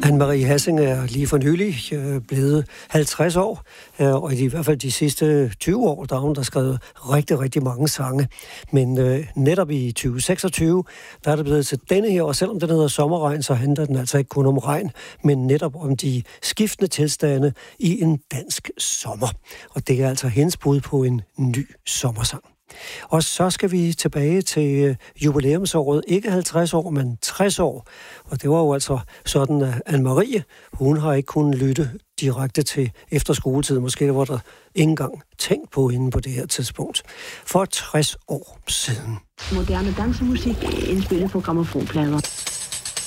Anne-Marie Hassing er lige for nylig blevet 50 år, og i hvert fald de sidste 20 år, der har hun der skrevet rigtig, rigtig mange sange. Men netop i 2026, der er det blevet til denne her, og selvom den hedder Sommerregn, så handler den altså ikke kun om regn, men netop om de skiftende tilstande i en dansk sommer. Og det er altså hendes bud på en ny sommersang. Og så skal vi tilbage til jubilæumsåret, ikke 50 år, men 60 år. Og det var jo altså sådan, at Anne-Marie, hun har ikke kunnet lytte direkte til efter skoletid. Måske var der ikke engang tænkt på hende på det her tidspunkt. For 60 år siden. Moderne dansemusik indspillet på grammofonplader.